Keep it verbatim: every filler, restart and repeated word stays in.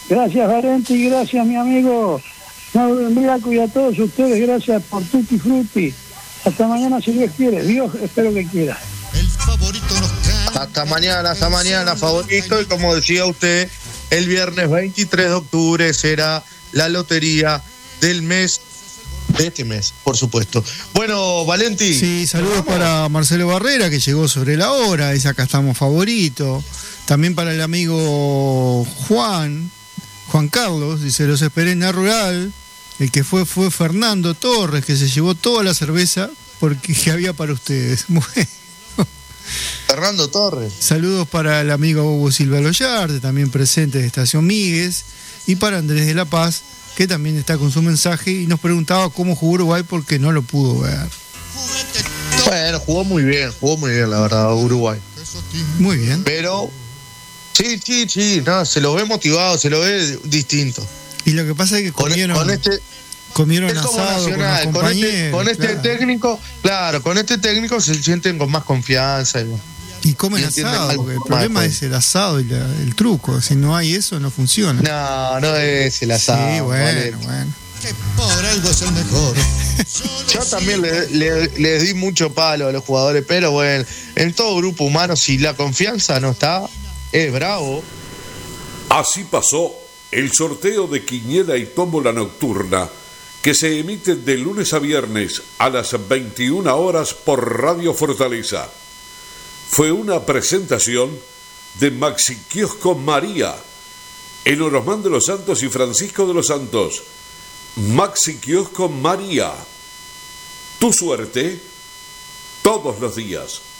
Gracias, Valenti, gracias, mi amigo Mauro Embriaco, y a todos ustedes, gracias por Tutti Frutti. Hasta mañana, si Dios quiere. Dios, espero que quiera. El favorito nos canta. Hasta mañana, hasta mañana, favorito. Y como decía usted, el viernes veintitrés de octubre será la lotería del mes, de este mes, por supuesto. Bueno, Valenti. Sí, saludos para Marcelo Barrera, que llegó sobre la hora, dice acá estamos favorito. También para el amigo Juan, Juan Carlos, dice, los esperé en la rural. El que fue fue Fernando Torres, que se llevó toda la cerveza porque que había para ustedes. Bueno. Fernando Torres. Saludos para el amigo Hugo Silva Loyarte, también presente de Estación Míguez, y para Andrés de la Paz, que también está con su mensaje y nos preguntaba cómo jugó Uruguay porque no lo pudo ver. Bueno, jugó muy bien, jugó muy bien, la verdad, Uruguay. Muy bien. Pero, sí, sí, sí, no, se lo ve motivado, se lo ve distinto. Y lo que pasa es que comieron, con, con este, comieron es como asado Nacional, con los con este, compañeros. con este Claro. técnico, claro, con este técnico se sienten con más confianza. Y comen y entienden asado, algo porque el más problema de es el asado y la- el truco. Si no hay eso, no funciona. No, no es el asado. Sí, bueno, vale. bueno. Que por algo es el mejor. Yo también le, le, les di mucho palo a los jugadores, pero bueno, en todo grupo humano, si la confianza no está, es bravo. Así pasó el sorteo de Quiniela y Tómbola Nocturna, que se emite de lunes a viernes a las veintiuna horas por Radio Fortaleza. Fue una presentación de Maxi Kiosco María, en Orosmán de los Santos y Francisco de los Santos. Maxi Kiosco María. Tu suerte todos los días.